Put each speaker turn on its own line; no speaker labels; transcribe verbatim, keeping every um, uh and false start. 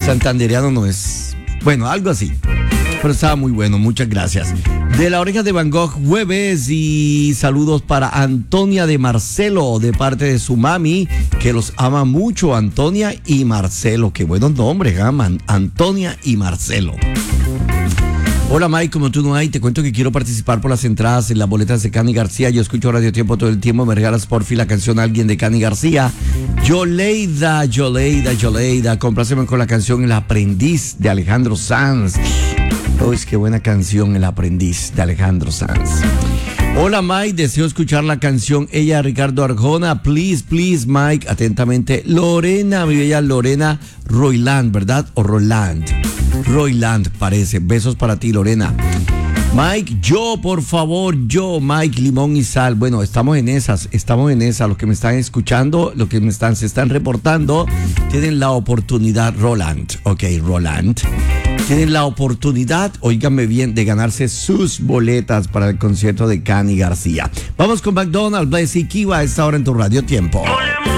santandereano no es. Bueno, algo así. Pero estaba muy bueno, muchas gracias. De la Oreja de Van Gogh, jueves, y saludos para Antonia de Marcelo, de parte de su mami, que los ama mucho, Antonia y Marcelo. Qué buenos nombres, aman, Antonia y Marcelo. Hola Mike, como tú no hay, te cuento que quiero participar por las entradas en las boletas de Cani García. Yo escucho Radio Tiempo todo el tiempo. Me regalas por fin la canción Alguien de Cani García. Yoleida, Yoleida, Yoleida, compláceme con la canción El Aprendiz de Alejandro Sanz. Uy, qué buena canción, El Aprendiz de Alejandro Sanz. Hola Mike, deseo escuchar la canción Ella de Ricardo Arjona. Please, please Mike, atentamente Lorena, mi bella Lorena Roiland, ¿verdad? O Roland. Roiland parece. Besos para ti, Lorena. Mike, yo, por favor, yo, Mike, limón y sal. Bueno, estamos en esas, estamos en esas. Los que me están escuchando, los que me están, se están reportando, tienen la oportunidad, Roland, ok, Roland, tienen la oportunidad, óiganme bien, de ganarse sus boletas para el concierto de Cani García. Vamos con McDonald's, Bless y Kiva a esta hora en tu Radio Tiempo.